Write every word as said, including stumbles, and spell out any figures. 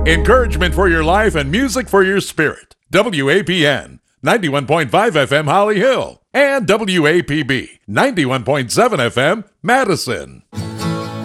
Encouragement for your life and music for your spirit. W A P N, ninety-one point five F M Holly Hill, and W A P B, ninety-one point seven F M Madison.